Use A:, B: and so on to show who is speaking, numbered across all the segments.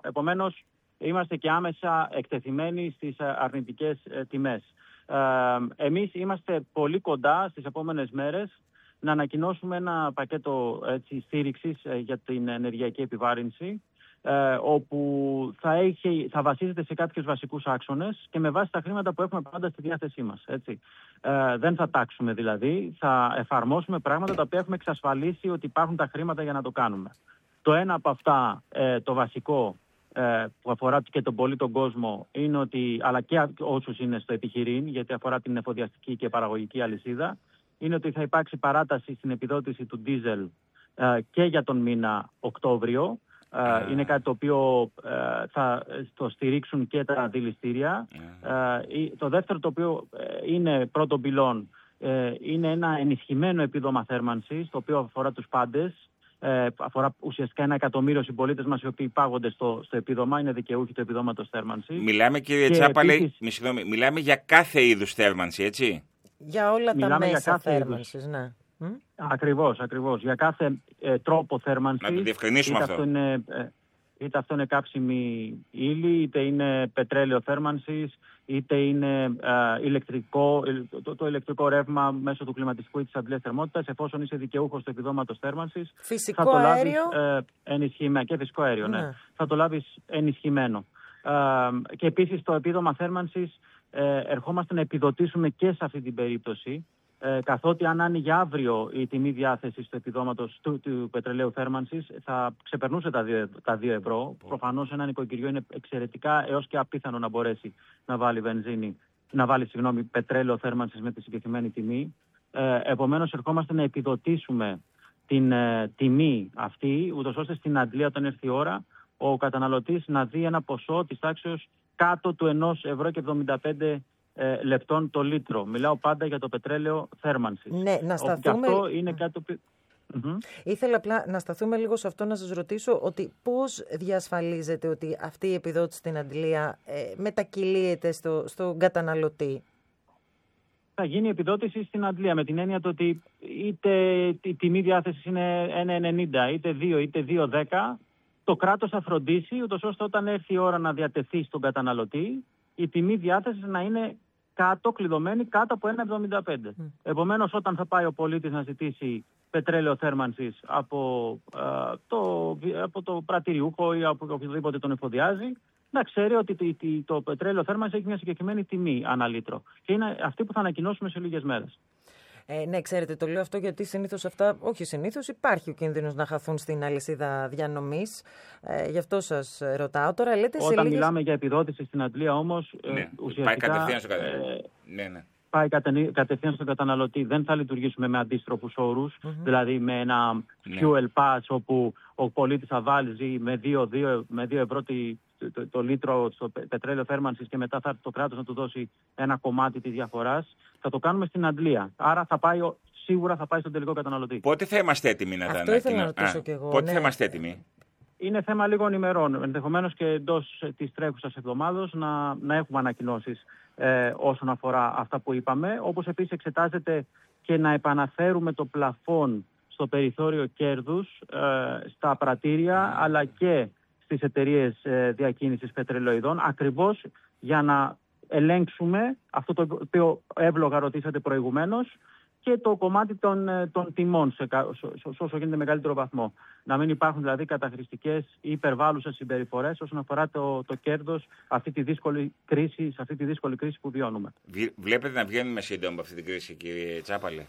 A: Επομένως, είμαστε και άμεσα εκτεθειμένοι στις αρνητικές τιμές. Εμείς είμαστε πολύ κοντά στις επόμενες μέρες να ανακοινώσουμε ένα πακέτο στήριξης για την ενεργειακή επιβάρυνση, όπου θα βασίζεται σε κάποιους βασικούς άξονες και με βάση τα χρήματα που έχουμε πάντα στη διάθεσή μας. Έτσι. Δεν θα τάξουμε δηλαδή, θα εφαρμόσουμε πράγματα τα οποία έχουμε εξασφαλίσει ότι υπάρχουν τα χρήματα για να το κάνουμε. Το ένα από αυτά, το βασικό, που αφορά και τον πολύ τον κόσμο, είναι ότι, αλλά και όσους είναι στο επιχειρήν, γιατί αφορά την εφοδιαστική και παραγωγική αλυσίδα, είναι ότι θα υπάρξει παράταση στην επιδότηση του ντίζελ και για τον μήνα Οκτώβριο. Είναι κάτι το οποίο θα το στηρίξουν και τα δηληστήρια. Το δεύτερο, το οποίο είναι πρώτο πυλόν, είναι ένα ενισχυμένο επίδομα θέρμανσης, το οποίο αφορά τους πάντες. Αφορά ουσιαστικά 1 εκατομμύριο συμπολίτες μας οι οποίοι υπάγονται στο επίδομα, είναι δικαιούχοι του επιδόματος θέρμανσης.
B: Μιλάμε, κύριε Τσάπαλε, μιλάμε για κάθε είδους θέρμανση, έτσι?
C: Για όλα τα μέσα θέρμανσης, ναι.
A: Ακριβώς. Για κάθε τρόπο θέρμανσης.
B: Να το διευκρινίσουμε αυτό.
A: Είτε αυτό είναι κάψιμη ύλη, είτε είναι πετρέλαιο θέρμανσης, είτε είναι το ηλεκτρικό ρεύμα μέσω του κλιματιστικού ή της αντλίας θερμότητας, εφόσον είσαι δικαιούχος του επιδόματος θέρμανσης.
C: Φυσικό αέριο.
A: Ενισχυμένο και φυσικό αέριο, ναι. Θα το λάβεις ενισχυμένο. Και επίσης το επίδομα θέρμανσης ερχόμαστε να επιδοτήσουμε και σε αυτή την περίπτωση, καθότι αν άνοιγε αύριο η τιμή διάθεσης του επιδόματος του πετρελαίου θέρμανσης θα ξεπερνούσε τα 2 ευρώ. Προφανώς ένα νοικοκυριό είναι εξαιρετικά έως και απίθανο να μπορέσει να βάλει πετρέλαιο θέρμανσης με τη συγκεκριμένη τιμή. Επομένως ερχόμαστε να επιδοτήσουμε την τιμή αυτή, ούτως ώστε στην αντλία όταν έρθει η ώρα ο καταναλωτής να δει ένα ποσό της τάξεως κάτω του 1,75 λεπτών το λίτρο. Μιλάω πάντα για το πετρέλαιο θέρμανσης.
C: Ναι, να σταθούμε.
A: Και αυτό είναι κάτι που...
C: Ήθελα απλά να σταθούμε λίγο σε αυτό, να σας ρωτήσω ότι πώς διασφαλίζεται ότι αυτή η επιδότηση στην αντλία μετακυλίεται στον καταναλωτή?
A: Θα γίνει επιδότηση στην αντλία με την έννοια το ότι είτε η τιμή διάθεσης είναι 1,90 είτε 2 είτε 2,10, το κράτος θα φροντίσει ούτως ώστε όταν έρθει η ώρα να διατεθεί στον καταναλωτή η τιμή διάθεσης να είναι κλειδωμένη κάτω από 1,75. Επομένως, όταν θα πάει ο πολίτης να ζητήσει πετρέλαιο θέρμανσης από το πρατηριούχο ή από οποιοδήποτε τον εφοδιάζει, να ξέρει ότι το πετρέλαιο θέρμανσης έχει μια συγκεκριμένη τιμή ανά λίτρο. Και είναι αυτή που θα ανακοινώσουμε σε λίγες μέρες.
C: Ναι, ξέρετε, το λέω αυτό γιατί συνήθως υπάρχει ο κίνδυνος να χαθούν στην αλυσίδα διανομής. Γι' αυτό σας ρωτάω. Τώρα λέτε
A: όταν μιλάμε για επιδότηση στην αντλία όμως, ουσιαστικά
B: πάει κατευθείαν στον καταναλωτή. Ναι.
A: Πάει κατευθείαν στον καταναλωτή. Δεν θα λειτουργήσουμε με αντίστροφους όρους, δηλαδή με ένα fuel pass όπου ο πολίτης θα βάλει με 2 ευρώ το λίτρο στο πετρέλαιο θέρμανσης και μετά θα έρθει το κράτος να του δώσει ένα κομμάτι της διαφοράς. Θα το κάνουμε στην αντλία. Άρα σίγουρα θα πάει στον τελικό καταναλωτή.
B: Πότε θα είμαστε έτοιμοι να τα ανακοινώσουμε?
C: Αυτό ήθελα να ρωτήσω κι εγώ.
B: Πότε θα είμαστε έτοιμοι?
A: Είναι θέμα λίγων ημερών. Ενδεχομένως και εντός της τρέχουσας εβδομάδος να έχουμε ανακοινώσεις όσον αφορά αυτά που είπαμε. Όπως επίσης εξετάζεται και να επαναφέρουμε το πλαφόν στο περιθώριο κέρδους στα πρατήρια αλλά και στις εταιρείες διακίνησης πετρελοειδών, ακριβώς για να ελέγξουμε αυτό το οποίο εύλογα ρωτήσατε προηγουμένως και το κομμάτι των τιμών σε όσο γίνεται μεγαλύτερο βαθμό. Να μην υπάρχουν δηλαδή καταχρηστικές ή υπερβάλλουσες συμπεριφορές όσον αφορά το κέρδος σε αυτή τη δύσκολη κρίση που βιώνουμε.
B: Βλέπετε να βγαίνουμε σύντομα από αυτή την κρίση, κύριε Τσάπαλε?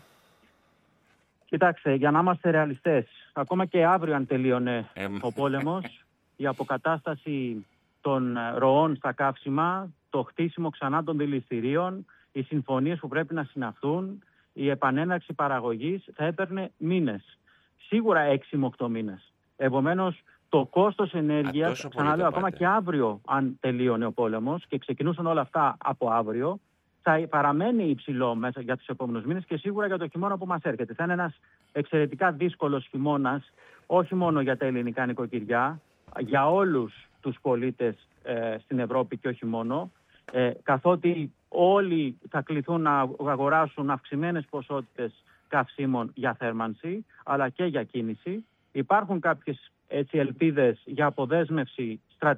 A: Κοιτάξτε, για να είμαστε ρεαλιστές, ακόμα και αύριο αν τελείωνε ο πόλεμος, η αποκατάσταση των ροών στα καύσιμα, το χτίσιμο ξανά των δηληστηρίων, οι συμφωνίες που πρέπει να συναυθούν, η επανέναρξη παραγωγής θα έπαιρνε μήνες. Σίγουρα 6 με 8 μήνες. Επομένως, το κόστος ενέργειας, ξαναλέω, ακόμα και αύριο αν τελείωνε ο πόλεμος και ξεκινούσαν όλα αυτά από αύριο, θα παραμένει υψηλό μέσα για τους επόμενους μήνες και σίγουρα για το χειμώνα που μας έρχεται. Θα είναι ένας εξαιρετικά δύσκολος χειμώνας, όχι μόνο για τα ελληνικά νοικοκυριά, για όλους τους πολίτες στην Ευρώπη και όχι μόνο, καθότι όλοι θα κληθούν να αγοράσουν αυξημένες ποσότητες καυσίμων για θέρμανση, αλλά και για κίνηση. Υπάρχουν κάποιες ελπίδες για αποδέσμευση